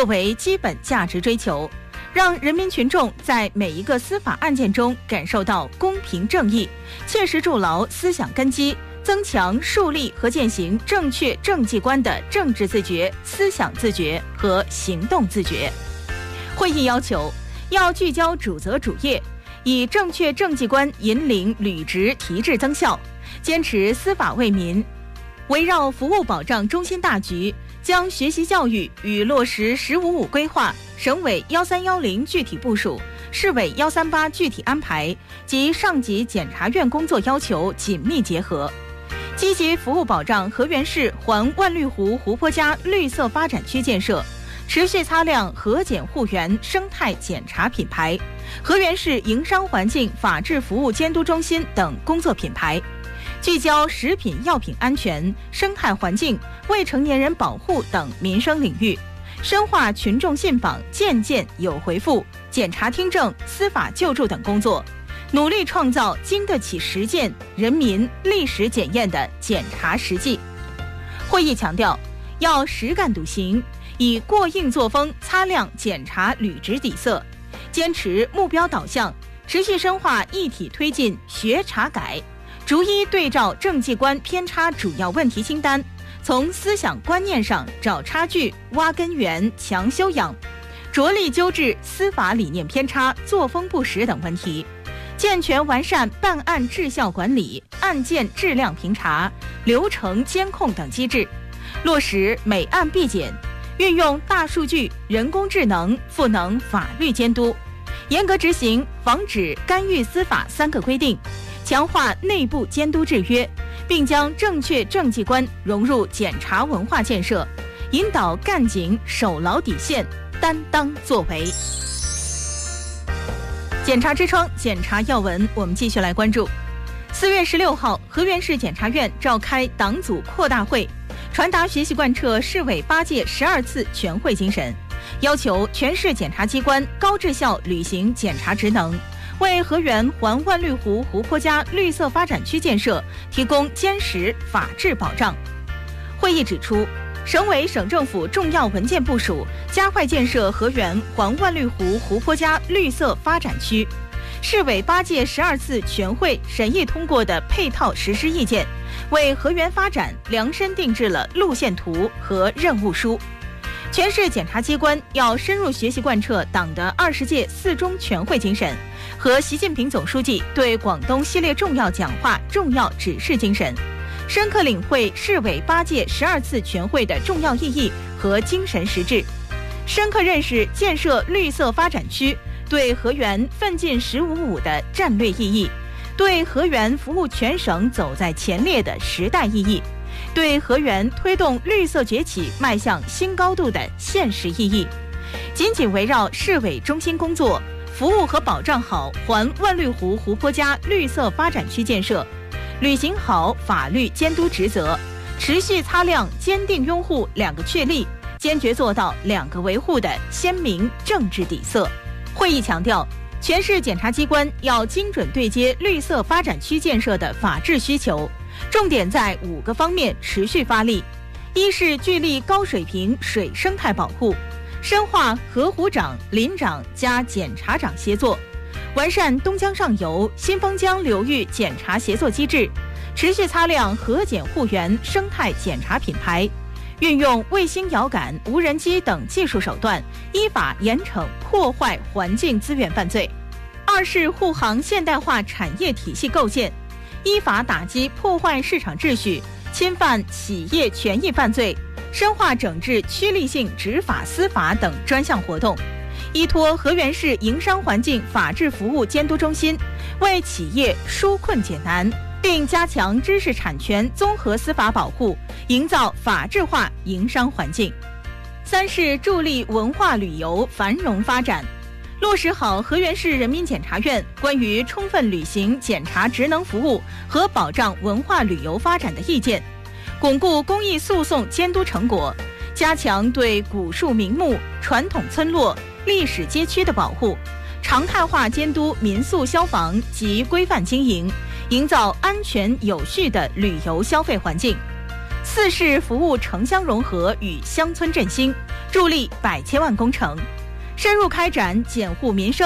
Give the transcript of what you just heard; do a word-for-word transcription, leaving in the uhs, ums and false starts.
作为基本价值追求，让人民群众在每一个司法案件中感受到公平正义，切实筑牢思想根基，增强树立和践行正确政绩观的政治自觉、思想自觉和行动自觉。会议要求，要聚焦主责主业，以正确政绩观引领履职提质增效，坚持司法为民，围绕服务保障中心大局，将学习教育与落实“十五五”规划、省委幺三幺零具体部署、市委幺三八具体安排及上级检察院工作要求紧密结合，积极服务保障河源市环万绿湖湖泊家绿色发展区建设，持续擦亮河检护源生态检查品牌、河源市营商环境法治服务监督中心等工作品牌，聚焦食品药品安全、生态环境、未成年人保护等民生领域，深化群众信访、件件有回复、检察听证、司法救助等工作，努力创造经得起实践、人民历史检验的检察实际。会议强调，要实干笃行，以过硬作风擦亮检察履职底色，坚持目标导向，持续深化一体推进学查改，逐一对照政绩观偏差主要问题清单，从思想观念上找差距、挖根源、强修养，着力纠治司法理念偏差、作风不实等问题，健全完善办案质效管理、案件质量评查、流程监控等机制，落实每案必检，运用大数据、人工智能赋能法律监督，严格执行防止干预司法三个规定，强化内部监督制约，并将正确政绩观融入检察文化建设，引导干警守牢底线，担当作为。检察之窗，检察要闻，我们继续来关注。四月十六号，河源市检察院召开党组扩大会，传达学习贯彻市委八届十二次全会精神，要求全市检察机关高质效履行检察职能，为河源环万绿湖湖泊家绿色发展区建设提供坚实法治保障。会议指出，省委省政府重要文件部署，加快建设河源环万绿湖湖泊家绿色发展区。市委八届十二次全会审议通过的配套实施意见，为河源发展量身定制了路线图和任务书。全市检察机关要深入学习贯彻党的二十届四中全会精神和习近平总书记对广东系列重要讲话重要指示精神，深刻领会市委八届十二次全会的重要意义和精神实质，深刻认识建设绿色发展区对河源奋进“十五五”的战略意义，对河源服务全省走在前列的时代意义，对河源推动绿色崛起迈向新高度的现实意义。紧紧围绕市委中心工作，服务和保障好环万绿湖湖泊家绿色发展区建设，履行好法律监督职责，持续擦亮坚定拥护两个确立，坚决做到两个维护的鲜明政治底色。会议强调，全市检察机关要精准对接绿色发展区建设的法治需求，重点在五个方面持续发力：一是聚力高水平水生态保护，深化河湖长、林长加检察长协作，完善东江上游、新丰江流域检察协作机制，持续擦亮河检护源生态检察品牌，运用卫星遥感、无人机等技术手段，依法严惩破坏环境资源犯罪。二是护航现代化产业体系构建，依法打击破坏市场秩序、侵犯企业权益犯罪，深化整治趋利性执法司法等专项活动，依托河源市营商环境法治服务监督中心，为企业纾困解难，并加强知识产权综合司法保护，营造法治化营商环境。三是助力文化旅游繁荣发展，落实好河源市人民检察院关于充分履行检察职能服务和保障文化旅游发展的意见，巩固公益诉讼监督成果，加强对古树名木、传统村落、历史街区的保护，常态化监督民宿消防及规范经营，营造安全有序的旅游消费环境。四是服务城乡融合与乡村振兴， 助力百千万工程，深入开展减护民生